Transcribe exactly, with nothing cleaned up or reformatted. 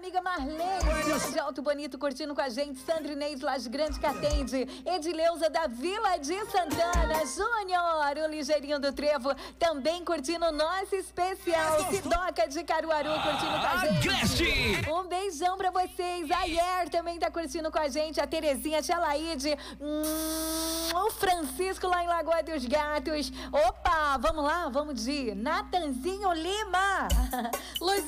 amiga Marlene, de Alto Bonito, curtindo com a gente. Sandra Inês Las Grandes que atende. Edileuza da Vila de Santana. Júnior, o ligeirinho do Trevo, também curtindo o nosso especial. Sidoca de Caruaru, curtindo com a gente. Um beijão pra vocês. A Yer também tá curtindo com a gente. A Terezinha, a Tia Laide. Hum, o Francisco lá em Lagoa dos Gatos. Opa, vamos lá? Vamos de Natanzinho Lima. Luz